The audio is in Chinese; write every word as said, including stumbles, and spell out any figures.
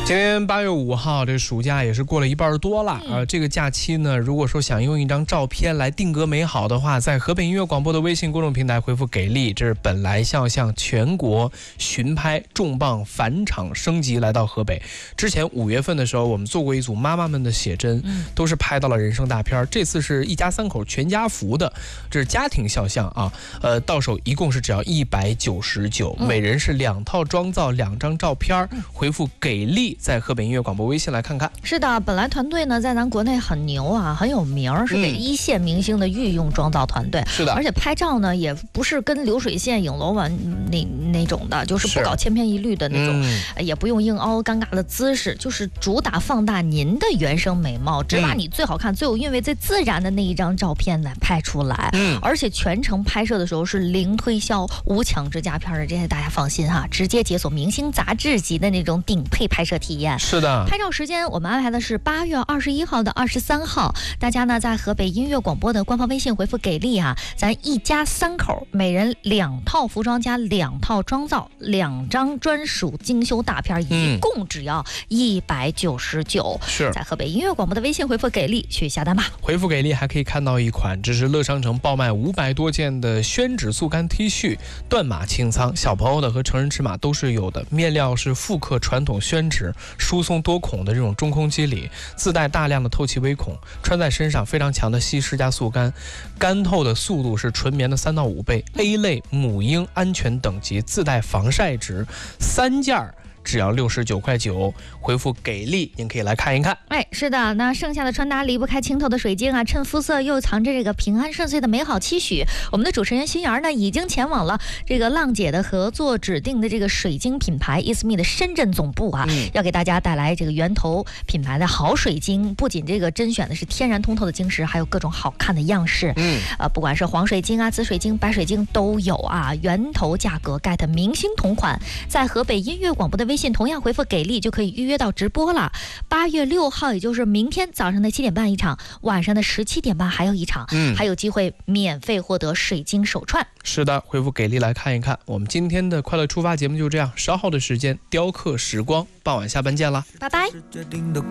今天八月五号，这暑假也是过了一半多了啊、呃。这个假期呢，如果说想用一张照片来定格美好的话，在河北音乐广播的微信公众平台回复给力，这是本来肖像全国巡拍重磅返场升级来到河北。之前五月份的时候，我们做过一组妈妈们的写真，都是拍到了人生大片。这次是一家三口全家福的，这是家庭肖像啊。呃，到手一共是只要一百九十九，每人是两套妆造，两张照片，回复给力。在河北音乐广播微信来看看。 是的，本来团队呢在咱国内很牛啊，很有名，是给一线明星的御用妆造团队。 是的， 而且拍照呢也不是跟流水线影楼玩那那种的，就是不搞千篇一律的那种，嗯、也不用硬凹尴尬的姿势，就是主打放大您的原生美貌，只把你最好看、嗯、最有韵味、最自然的那一张照片来拍出来。嗯，而且全程拍摄的时候是零推销、无强制加片的，这些大家放心哈，直接解锁明星杂志级的那种顶配拍摄体验。 是的， 拍照时间我们安排的是八月二十一号到二十三号，大家呢在河北音乐广播的官方微信回复给力啊，咱一家三口每人两套服装加两套妆造，两张专属精修大片，一共只要一百九十九。是在河北音乐广播的微信回复给力去下单吧。 回复给力还可以看到一款这是乐商城爆卖五百多件的宣纸速干 T 恤，断码清仓，小朋友的和成人尺码都是有的，面料是复刻传统宣纸，疏松多孔的这种中空肌理，自带大量的透气微孔，穿在身上非常强的吸湿加速干，干透的速度是纯棉的三到五倍 ，A 类母婴安全等级，自带防晒值，三件儿只要六十九块九，回复给力，您可以来看一看。 哎，是的，那剩下的穿搭离不开清透的水晶啊，衬肤色又藏着这个平安顺遂的美好期许。我们的主持人心妍呢，已经前往了这个浪姐的合作指定的这个水晶品牌 Isme 的深圳总部啊，嗯、要给大家带来这个源头品牌的好水晶。不仅这个甄选的是天然通透的晶石，还有各种好看的样式。嗯，呃，不管是黄水晶啊、紫水晶、白水晶都有啊。源头价格 get 明星同款，在河北音乐广播的微信同样回复给力就可以预约到直播了。八月六号，也就是明天早上的七点半一场，晚上的十七点半还有一场，嗯，还有机会免费获得水晶手串。 是的，回复给力来看一看。我们今天的快乐出发节目就这样，稍后的时间雕刻时光，傍晚下班见啦， 拜拜。